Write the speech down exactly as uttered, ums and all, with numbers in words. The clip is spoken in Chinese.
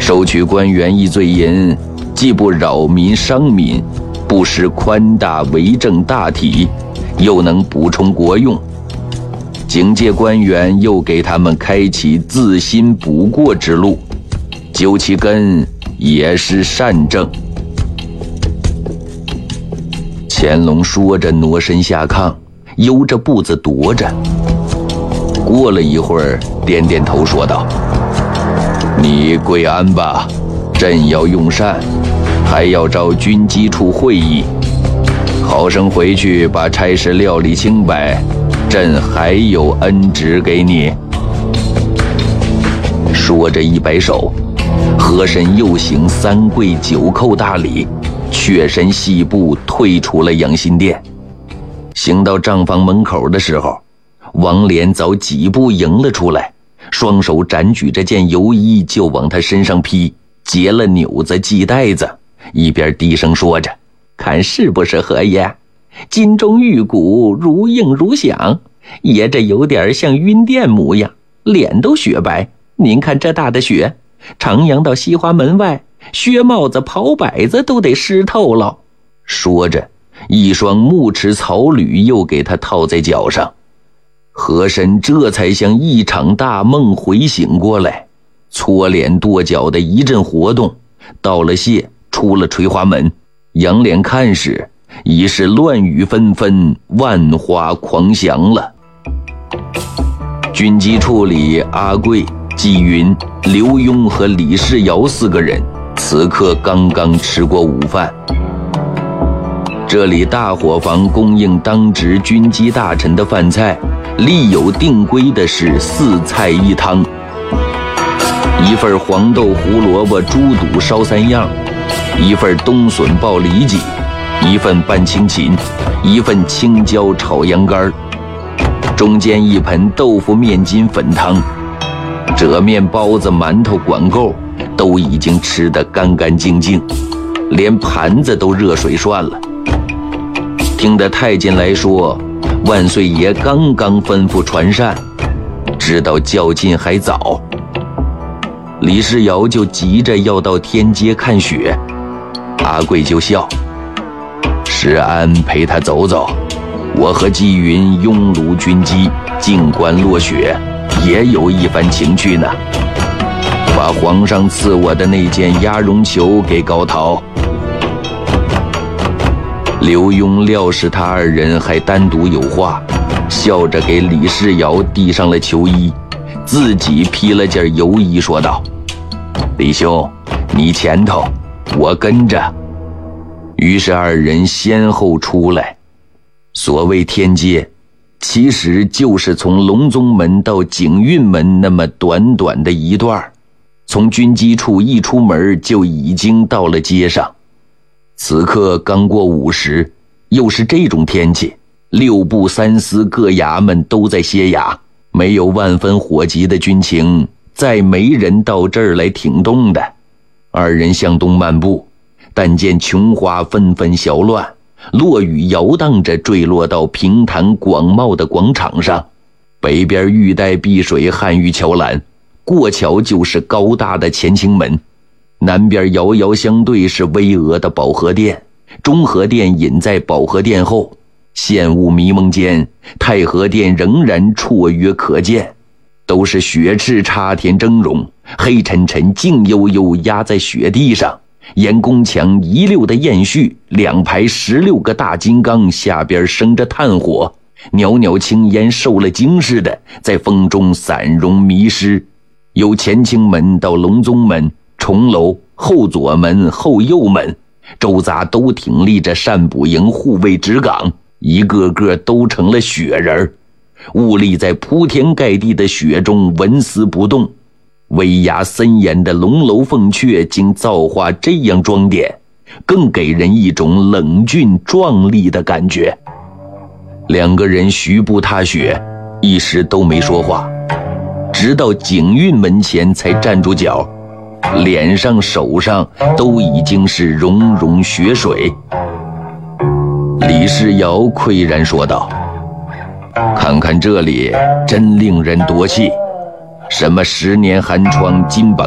收取官员一罪银，既不扰民伤民，不失宽大为政大体，又能补充国用。警戒官员又给他们开启自新补过之路，究其根也是善政。乾隆说着挪身下炕，悠着步子踱着。过了一会儿，点点头说道：你跪安吧，朕要用膳，还要召军机处会议，好生回去把差事料理清白，朕还有恩旨给你。说着一摆手，和珅又行三跪九叩大礼，却身细步退出了养心殿。行到账房门口的时候，王连早几步迎了出来，双手展举着件油衣就往他身上披，结了纽子系带子，一边低声说着：看是不是何爷？金钟玉骨，如映如响，爷这有点像晕殿模样，脸都雪白。您看这大的雪，徜徉到西华门外，靴帽子袍摆子都得湿透了。说着，一双木齿草履又给他套在脚上。和珅这才像一场大梦回醒过来，搓脸跺脚的一阵活动，道了谢，出了垂花门，仰脸看时，已是乱雨纷纷，万花狂翔了。军机处里，阿贵、纪云、刘墉和李世尧四个人此刻刚刚吃过午饭。这里大伙房供应当值军机大臣的饭菜，立有定规的是四菜一汤，一份黄豆胡萝卜猪肚烧三样，一份冬笋爆里脊，一份拌青芹，一份青椒炒羊肝，中间一盆豆腐面筋粉汤。这面包子馒头管够，都已经吃得干干净净，连盘子都热水涮了。听得太监来说，万岁爷刚刚吩咐传膳，知道较劲还早。李世尧就急着要到天街看雪，阿贵就笑：石安陪他走走，我和纪云拥卢军机，静观落雪，也有一番情趣呢。把皇上赐我的那件鸭绒裘给高陶。刘墉料是他二人还单独有话，笑着给李世尧递上了球衣，自己披了件油衣说道：李兄，你前头，我跟着。于是二人先后出来。所谓天街，其实就是从隆宗门到景运门那么短短的一段，从军机处一出门就已经到了街上。此刻刚过午时，又是这种天气，六部三司各衙门都在歇衙，没有万分火急的军情，再没人到这儿来挺动的。二人向东漫步，但见琼花纷纷小乱，落雨摇荡着坠落到平坦广袤的广场上。北边玉带碧水汉玉桥栏，过桥就是高大的乾清门，南边遥遥相对是巍峨的保和殿，中和殿隐在保和殿后，线雾迷蒙间，太和殿仍然绰约可见，都是雪赤插天峥嵘，黑沉沉静悠悠压在雪地上。沿宫墙一溜的燕絮，两排十六个大金刚，下边生着炭火，袅袅青烟受了惊似的，在风中散融迷失。由乾清门到隆宗门、重楼、后左门、后右门，周匝都挺立着善补营护卫执岗，一个个都成了雪人，兀立在铺天盖地的雪中纹丝不动。威压森严的龙楼凤阙经造化这样装点，更给人一种冷峻壮丽的感觉。两个人徐步踏雪，一时都没说话，直到景运门前才站住脚，脸上手上都已经是融融雪水。李世尧喟然说道：看看这里，真令人夺气，什么十年寒窗金榜